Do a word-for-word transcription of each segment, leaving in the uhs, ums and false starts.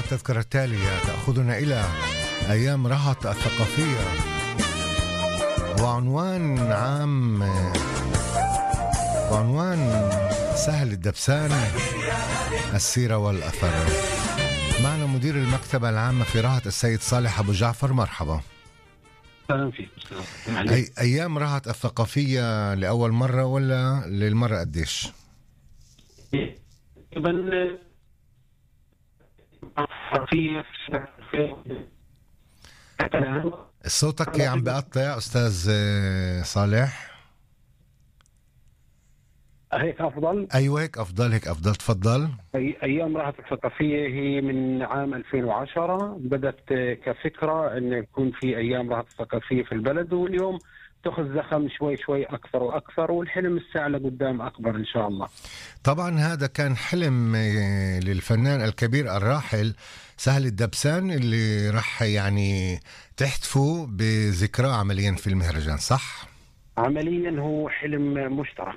التذكرة التالية تأخذنا إلى أيام رهط الثقافية، وعنوان عام وعنوان سهل الدبسان، السيرة والأثر. معنا مدير المكتبة العامة في رهط السيد صالح أبو جعفر. مرحبا. أهلا فيك. أي أيام رهط الثقافية لأول مرة ولا للمرة قديش؟ صوتك عم بقطع أستاذ صالح. هيك أفضل؟ أيوة هيك أفضل، هيك أفضل، تفضل. أي أيام رهط الثقافية هي من عام ألفين وعشرة، بدأت كفكرة أن يكون في أيام رهط الثقافية في البلد، واليوم تأخذ زخم شوي شوي أكثر وأكثر، والحلم الساعة لقدام أكبر إن شاء الله. طبعا هذا كان حلم للفنان الكبير الراحل سهل الدبسان، اللي راح يعني تحتفوا بذكراه عمليا في المهرجان، صح؟ عمليا هو حلم مشترك.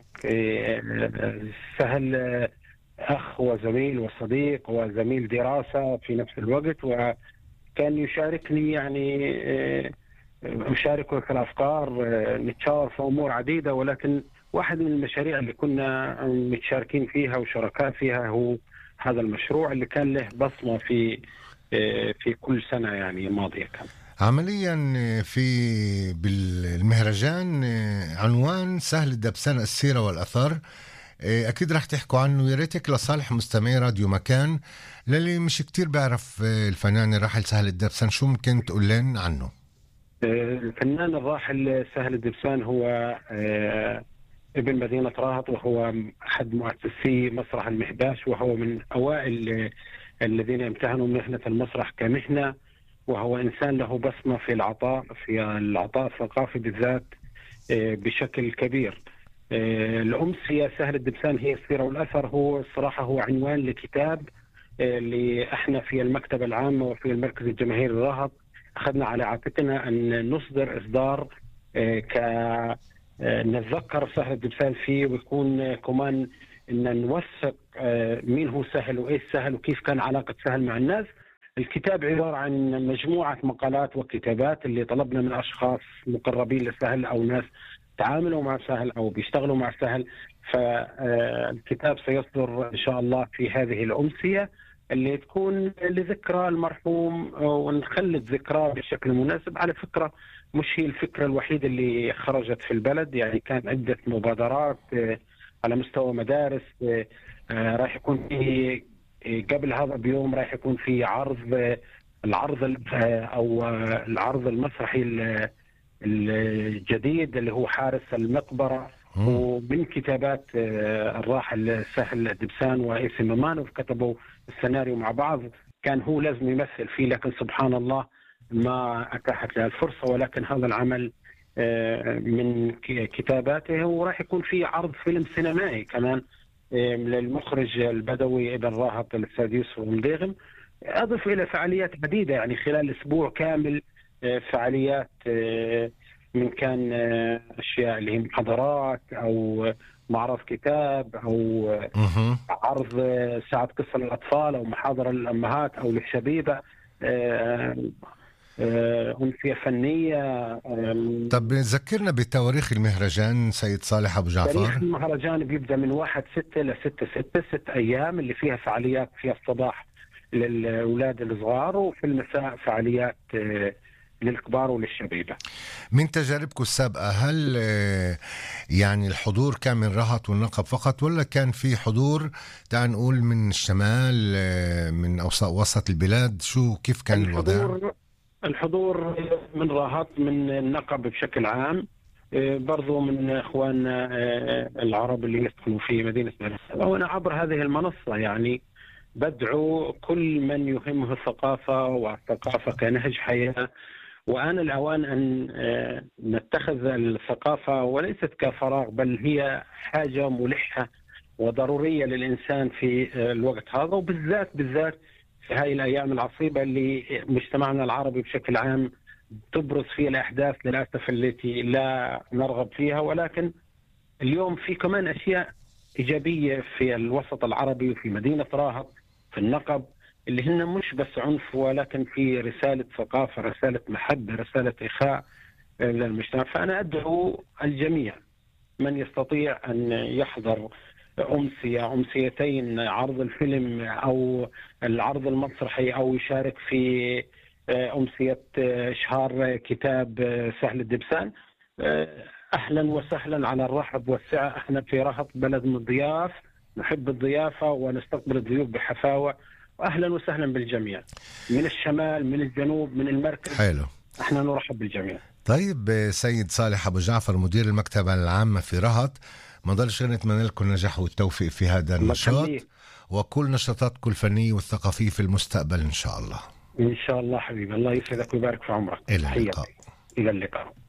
سهل أخ وزميل وصديق وزميل دراسة في نفس الوقت، وكان يشاركني يعني مشاركه في الأفكار، نتشاور في أمور عديدة، ولكن واحد من المشاريع اللي كنا متشاركين فيها وشركاء فيها هو هذا المشروع اللي كان له بصمة في في كل سنة يعني ماضية. كان عمليا في بالمهرجان عنوان سهل الدبسان، السيرة والأثر. أكيد رح تحكوا عنه، يا ريتك لصالح مستمعي راديو مكان للي مش كتير بعرف الفنان الراحل سهل الدبسان، شو ممكن تقول لنا عنه؟ الفنان الراحل سهل الدبسان هو ابن مدينة راهط، وهو أحد مؤسسي مسرح المحباش، وهو من أوائل الذين امتهنوا مهنة المسرح كمهنة، وهو إنسان له بصمة في العطاء في العطاء الثقافي بالذات بشكل كبير. الأمسية سهل الدبسان هي السيرة والأثر، هو الصراحة هو عنوان لكتاب اللي احنا في المكتبة العامة وفي المركز الجماهيري الراهط أخذنا على عاتقنا أن نصدر إصدار ك نتذكر سهل الدبسان فيه، ويكون كمان أن نوثق مين هو سهل وإيش سهل وكيف كان علاقة سهل مع الناس. الكتاب عبارة عن مجموعة مقالات وكتابات اللي طلبنا من أشخاص مقربين لسهل أو ناس تعاملوا مع سهل أو بيشتغلوا مع سهل. فالكتاب سيصدر إن شاء الله في هذه الأمسية اللي تكون لذكرى المرحوم، ونخلد ذكراه بشكل مناسب. على فكرة مش هي الفكرة الوحيدة اللي خرجت في البلد، يعني كان عدة مبادرات على مستوى مدارس. راح يكون في قبل هذا بيوم راح يكون في عرض العرض أو العرض المسرحي الجديد اللي هو حارس المقبرة، ومن كتابات الراحل سهل الدبسان وإيسي ممانوف، كتبوا السيناريو مع بعض. كان هو لازم يمثل فيه، لكن سبحان الله ما أتاحت له الفرصة، ولكن هذا العمل من كتاباته. وراح يكون في عرض فيلم سينمائي كمان للمخرج البدوي ابن راهط الأستاذ يوسف المديغم. أضف إلى فعاليات عديدة يعني خلال أسبوع كامل، فعاليات من كان أشياء اللي هي محاضرات أو معرض كتاب أو عرض ساعة قصة للأطفال أو محاضرة للأمهات أو للشبيبة، أمسية فنية. طب ذكرنا بتواريخ المهرجان سيد صالح أبو جعفر. تاريخ المهرجان بيبدأ من واحد ستة لستة ستة، ست أيام اللي فيها فعاليات فيها الصباح للأولاد الصغار، وفي المساء فعاليات للكبار وللشبيبة. من تجاربكم السابقة هل يعني الحضور كان من رهط والنقب فقط، ولا كان في حضور تعال نقول من الشمال من وسط البلاد؟ شو كيف كان الوضع؟ الحضور من رهط من النقب بشكل عام، برضو من إخواننا العرب اللي يسكنوا في مدينة مرسى. وأنا عبر هذه المنصة يعني بدعو كل من يهمه الثقافة والثقافة كنهج حياة، وآن الأوان أن نتخذ الثقافة وليست كفراغ، بل هي حاجة ملحة وضرورية للإنسان في الوقت هذا، وبالذات بالذات في هاي الأيام العصيبة اللي مجتمعنا العربي بشكل عام تبرز فيها الأحداث للأسف التي لا نرغب فيها. ولكن اليوم في كمان أشياء إيجابية في الوسط العربي وفي مدينة راهط في النقب، اللي هن مش بس عنف، ولكن في رسالة ثقافة، رسالة محبة، رسالة إخاء للمجتمع. فأنا أدعو الجميع من يستطيع أن يحضر أمسية أمسيتين، عرض الفيلم أو العرض المسرحي، أو يشارك في أمسية إشهار كتاب سهل الدبسان. أهلا وسهلا، على الرحب والسعة. احنا في رهط بلد مضياف، نحب الضيافة ونستقبل الضيوف بحفاوة، وأهلا وسهلا بالجميع من الشمال، من الجنوب، من المركز. حلو، احنا نرحب بالجميع. طيب سيد صالح أبو جعفر، مدير المكتبة العامة في رهط، ما ضلش غير نتمنى لكم النجاح والتوفيق في هذا النشاط وكل نشاطاتكم الفنية والثقافية في المستقبل إن شاء الله. إن شاء الله حبيبي، الله يسعدك ويبارك في عمرك. إلى اللقاء. إلى اللقاء.